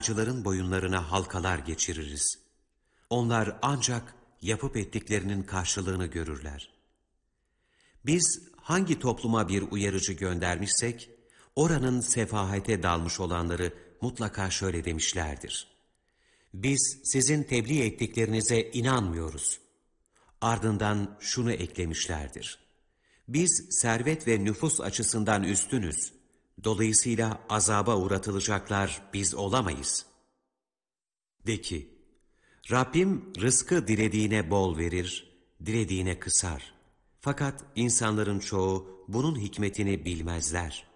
Acıların boyunlarına halkalar geçiririz. Onlar ancak yapıp ettiklerinin karşılığını görürler. Biz hangi topluma bir uyarıcı göndermişsek, oranın sefahete dalmış olanları mutlaka şöyle demişlerdir: biz sizin tebliğ ettiklerinize inanmıyoruz. Ardından şunu eklemişlerdir: biz servet ve nüfus açısından üstünüz. Dolayısıyla azaba uğratılacaklar biz olamayız. De ki, Rabbim rızkı dilediğine bol verir, dilediğine kısar. Fakat insanların çoğu bunun hikmetini bilmezler.